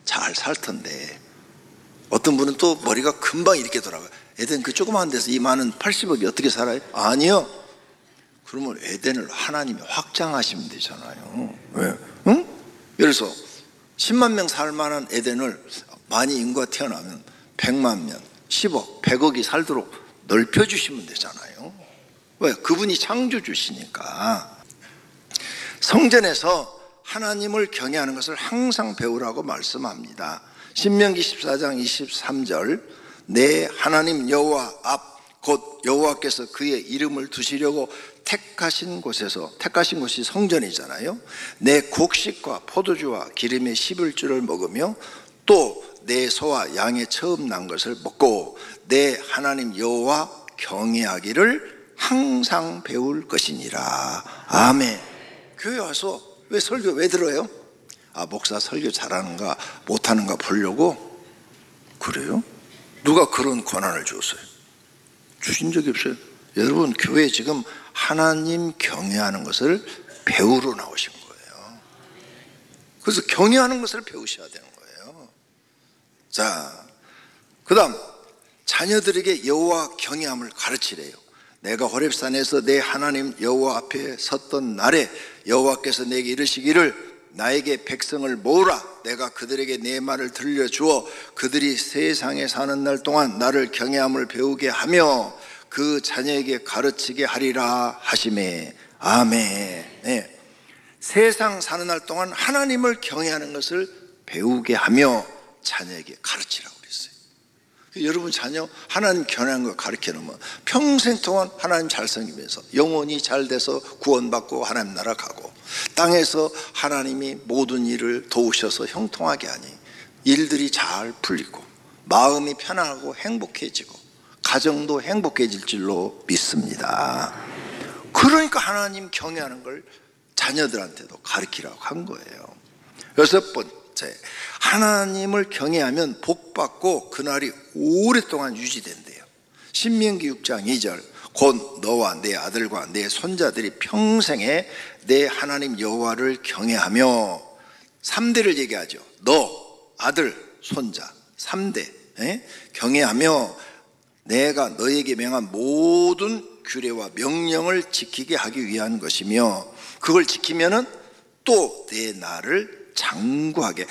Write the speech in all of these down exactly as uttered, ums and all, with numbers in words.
잘 살 텐데. 어떤 분은 또 머리가 금방 이렇게 돌아가요. 에덴 그 조그마한 데서 이 많은 팔십억이 어떻게 살아요? 아니요. 그러면 에덴을 하나님이 확장하시면 되잖아요. 왜? 응? 예를 들어서 십만 명 살 만한 에덴을 많이 인구가 태어나면 백만 명, 십억, 백억이 살도록 넓혀주시면 되잖아요. 왜? 그분이 창조주시니까. 성전에서 하나님을 경외하는 것을 항상 배우라고 말씀합니다. 신명기 십사 장 이십삼 절, 내 하나님 여호와 앞 곧 여호와께서 그의 이름을 두시려고 택하신 곳에서, 택하신 곳이 성전이잖아요. 내 곡식과 포도주와 기름에 씹을 줄을 먹으며 또 내 소와 양의 처음 난 것을 먹고 내 하나님 여호와 경외하기를 항상 배울 것이니라. 아멘. 교회 와서 왜 설교 왜 들어요? 아, 목사 설교 잘하는가 못하는가 보려고? 그래요? 누가 그런 권한을 줬어요? 주신 적이 없어요. 여러분, 교회에 지금 하나님 경외하는 것을 배우러 나오신 거예요. 그래서 경외하는 것을 배우셔야 되는 거예요. 자, 그 다음 자녀들에게 여호와 경외함을 가르치래요. 내가 호렙산에서 내 하나님 여호와 앞에 섰던 날에 여호와께서 내게 이르시기를 나에게 백성을 모으라. 내가 그들에게 내 말을 들려주어 그들이 세상에 사는 날 동안 나를 경외함을 배우게 하며 그 자녀에게 가르치게 하리라 하시매. 아멘. 네. 세상 사는 날 동안 하나님을 경외하는 것을 배우게 하며 자녀에게 가르치라고 그랬어요. 여러분 자녀 하나님 경외하는 거 가르쳐 놓으면 평생 동안 하나님 잘 섬기면서 영혼이 잘 돼서 구원받고 하나님 나라 가고, 땅에서 하나님이 모든 일을 도우셔서 형통하게 하니 일들이 잘 풀리고 마음이 편안하고 행복해지고 가정도 행복해질 줄로 믿습니다. 그러니까 하나님 경외하는 걸 자녀들한테도 가르치라고 한 거예요. 여섯 번째, 하나님을 경외하면 복받고 그날이 오랫동안 유지된대요. 신명기 육 장 이 절, 곧 너와 내 아들과 내 손자들이 평생에 내 하나님 여호와를 경외하며, 삼 대를 얘기하죠. 너, 아들, 손자, 삼 대 에? 경외하며 내가 너에게 명한 모든 규례와 명령을 지키게 하기 위한 것이며, 그걸 지키면은 또 내 나를 장구하게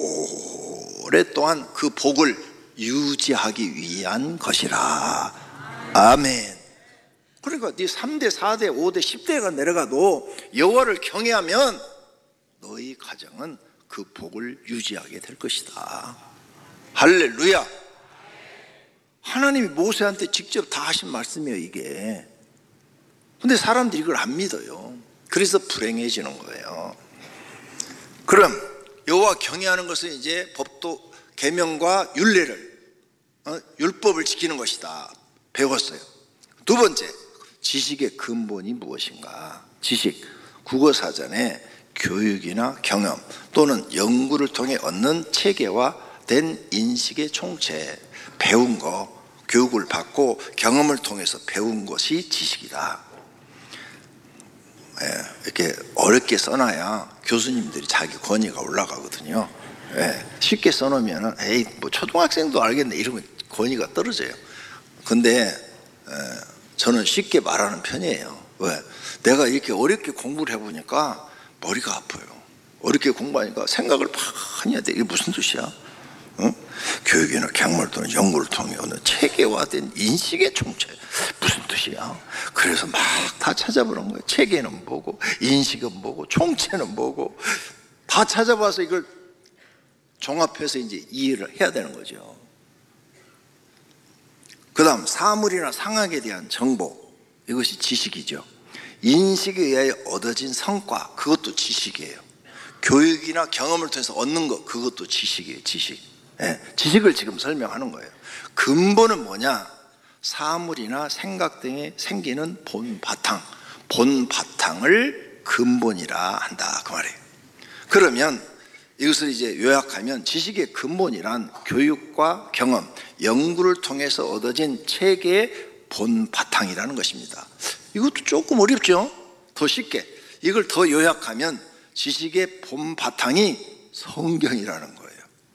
오랫동안 그 복을 유지하기 위한 것이라. 아멘. 그러니까 네 삼 대, 사 대, 오 대, 십 대가 내려가도 여호와를 경외하면 너희 가정은 그 복을 유지하게 될 것이다. 할렐루야. 하나님이 모세한테 직접 다 하신 말씀이에요, 이게. 근데 사람들이 이걸 안 믿어요. 그래서 불행해지는 거예요. 그럼 여호와 경외하는 것은 이제 법도 계명과 율례를, 어? 율법을 지키는 것이다 배웠어요. 두 번째, 지식의 근본이 무엇인가? 지식, 국어사전에 교육이나 경험 또는 연구를 통해 얻는 체계화된 인식의 총체, 배운 거, 교육을 받고 경험을 통해서 배운 것이 지식이다. 예, 이렇게 어렵게 써놔야 교수님들이 자기 권위가 올라가거든요. 예, 쉽게 써놓으면 에이 뭐 초등학생도 알겠네 이러면 권위가 떨어져요. 근데 예, 저는 쉽게 말하는 편이에요. 왜? 내가 이렇게 어렵게 공부를 해보니까 머리가 아파요. 어렵게 공부하니까 생각을 많이 해야 돼. 이게 무슨 뜻이야? 응? 교육이나 경험을 또는 연구를 통해 어느 체계화된 인식의 총체, 무슨 뜻이야? 그래서 막 다 찾아보는 거예요. 체계는 뭐고, 인식은 뭐고, 총체는 뭐고, 다 찾아봐서 이걸 종합해서 이제 이해를 해야 되는 거죠. 그 다음 사물이나 상황에 대한 정보, 이것이 지식이죠. 인식에 의하여 얻어진 성과, 그것도 지식이에요. 교육이나 경험을 통해서 얻는 것, 그것도 지식이에요. 지식. 네, 지식을 지금 설명하는 거예요. 근본은 뭐냐? 사물이나 생각 등에 생기는 본 바탕, 본 바탕을 근본이라 한다 그 말이에요. 그러면 이것을 이제 요약하면 지식의 근본이란 교육과 경험, 연구를 통해서 얻어진 체계의 본 바탕이라는 것입니다. 이것도 조금 어렵죠? 더 쉽게 이걸 더 요약하면 지식의 본 바탕이 성경이라는 거예요.